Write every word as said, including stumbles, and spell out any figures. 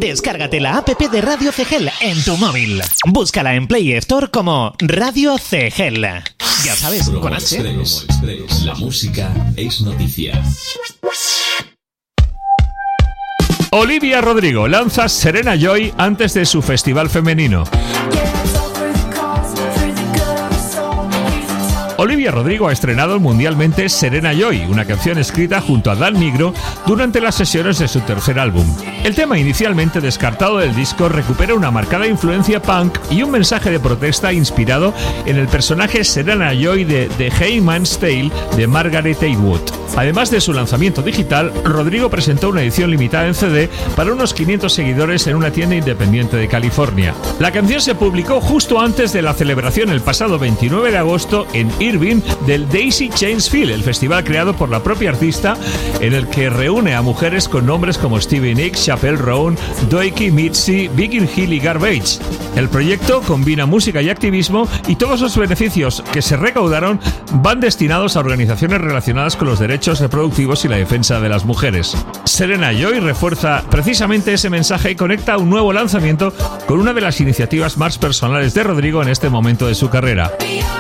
Descárgate la app de Radio C G L en tu móvil. Búscala en Play Store como Radio C G L. Ya sabes, Promo con H. Express. Express. La música es noticia. Olivia Rodrigo lanza Serena Joy antes de su festival femenino. Olivia Rodrigo ha estrenado mundialmente Serena Joy, una canción escrita junto a Dan Nigro durante las sesiones de su tercer álbum. El tema, inicialmente descartado del disco, recupera una marcada influencia punk y un mensaje de protesta inspirado en el personaje Serena Joy de The Handmaid's Tale de Margaret Atwood. Además de su lanzamiento digital, Rodrigo presentó una edición limitada en C D para unos quinientos seguidores en una tienda independiente de California. La canción se publicó justo antes de la celebración el pasado veintinueve de agosto en Irving del Daisy Chains Field, el festival creado por la propia artista en el que reúne a mujeres con nombres como Stevie Nicks, Chappell Roan, Doiki, Mitzi, Beacon Hill y Garbage. El proyecto combina música y activismo y todos los beneficios que se recaudaron van destinados a organizaciones relacionadas con los derechos reproductivos y la defensa de las mujeres. Serena Joy refuerza precisamente ese mensaje y conecta un nuevo lanzamiento con una de las iniciativas más personales de Rodrigo en este momento de su carrera.